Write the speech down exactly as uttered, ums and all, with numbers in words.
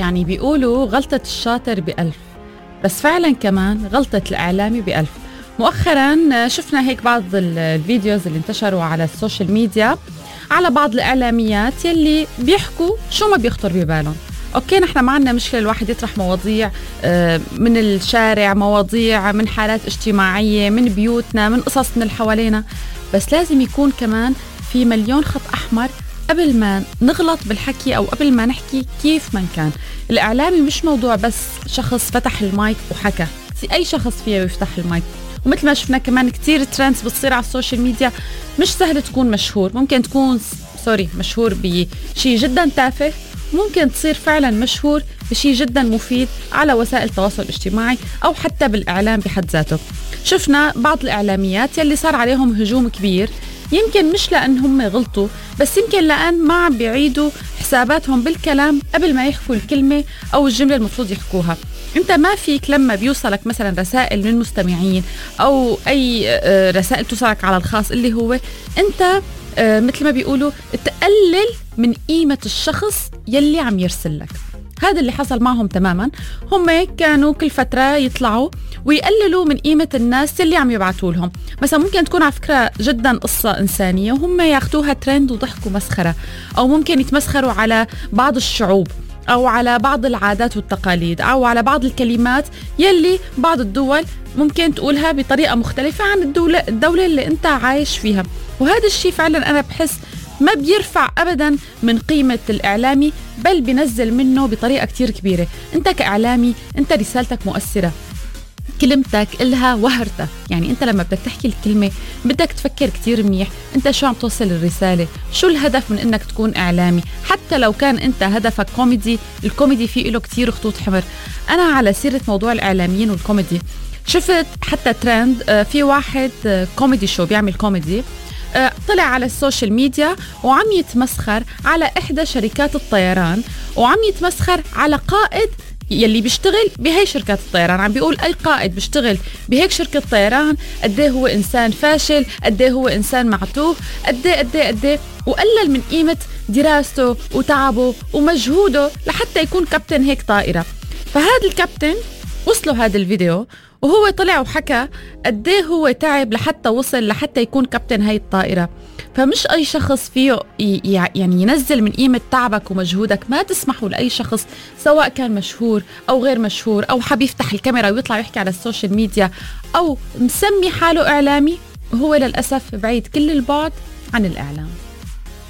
يعني بيقولوا غلطة الشاطر بألف، بس فعلا كمان غلطة الإعلامي بألف. مؤخرا شفنا هيك بعض الفيديوز اللي انتشروا على السوشيال ميديا على بعض الإعلاميات يلي بيحكوا شو ما بيخطر ببالهم. أوكي، نحن ما عندنا مشكلة الواحد يطرح مواضيع من الشارع، مواضيع من حالات اجتماعية، من بيوتنا، من قصص من اللي حوالينا، بس لازم يكون كمان في مليون خط أحمر قبل ما نغلط بالحكي أو قبل ما نحكي كيف ما كان. الإعلامي مش موضوع بس شخص فتح المايك وحكى، أي شخص فيه يفتح المايك. ومثل ما شفنا كمان كتير ترندز بتصير على السوشيال ميديا، مش سهل تكون مشهور، ممكن تكون سوري مشهور بشيء جدا تافه، ممكن تصير فعلا مشهور بشيء جدا مفيد على وسائل التواصل الاجتماعي أو حتى بالإعلام بحد ذاته. شفنا بعض الإعلاميات يلي صار عليهم هجوم كبير، يمكن مش لأن هم غلطوا، بس يمكن لأن ما عم بيعيدوا حساباتهم بالكلام قبل ما يحكوا الكلمة أو الجملة المفروض يحكوها. انت ما فيك لما بيوصلك مثلا رسائل من مستمعين أو أي رسائل توصلك على الخاص اللي هو انت مثل ما بيقولوا تقلل من قيمة الشخص يلي عم يرسل لك. هذا اللي حصل معهم تماما. هم كانوا كل فترة يطلعوا ويقللوا من قيمة الناس اللي عم يبعتوا لهم. مثلا ممكن تكون على فكرة جدا قصة إنسانية وهم ياخدوها ترند وضحكوا مسخرة، أو ممكن يتمسخروا على بعض الشعوب أو على بعض العادات والتقاليد أو على بعض الكلمات يلي بعض الدول ممكن تقولها بطريقة مختلفة عن الدولة, الدولة اللي أنت عايش فيها. وهذا الشيء فعلا أنا بحس ما بيرفع أبدا من قيمة الإعلامي، بل بينزل منه بطريقة كتير كبيرة. أنت كإعلامي أنت رسالتك مؤثرة، كلمتك إلها وهرتك. يعني أنت لما بدك تحكي الكلمة بدك تفكر كتير منيح أنت شو عم توصل الرسالة، شو الهدف من أنك تكون إعلامي. حتى لو كان أنت هدفك كوميدي، الكوميدي فيه له كتير خطوط حمر. أنا على سيرة موضوع الإعلاميين والكوميدي شفت حتى ترند، في واحد كوميدي شو بيعمل كوميدي طلع على السوشيال ميديا وعم يتمسخر على إحدى شركات الطيران، وعم يتمسخر على قائد يلي بيشتغل بهي شركات الطيران. عم بيقول أي قائد بيشتغل بهيك شركة طيران قديه هو إنسان فاشل، قديه هو إنسان معتوه، قديه قديه قديه، وقلل من قيمة دراسته وتعبه ومجهوده لحتى يكون كابتن هيك طائرة. فهذا الكابتن وصلوا هذا الفيديو وهو طلع وحكى قديه هو تعب لحتى وصل لحتى يكون كابتن هاي الطائرة. فمش أي شخص فيه يعني ينزل من قيمة تعبك ومجهودك. ما تسمحوا لأي شخص سواء كان مشهور أو غير مشهور أو حاب يفتح الكاميرا ويطلع يحكي على السوشيال ميديا أو مسمي حاله إعلامي، وهو للأسف بعيد كل البعد عن الإعلام.